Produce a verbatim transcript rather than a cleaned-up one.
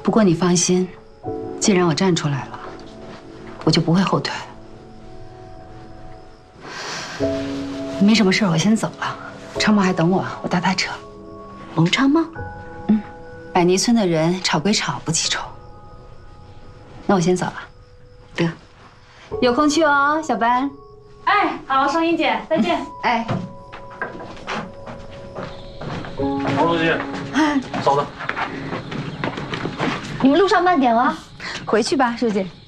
不过你放心，既然我站出来了，我就不会后退。没什么事，我先走了。昌茂还等我，我搭他车。 蒙昌茂， 嗯，百泥村的人吵归吵，不记仇。那我先走了。得，有空去哦，小班。 哎，好，双英姐，再见。 哎， 王书记，稍等。 你们路上慢点啊。 回去吧，书记。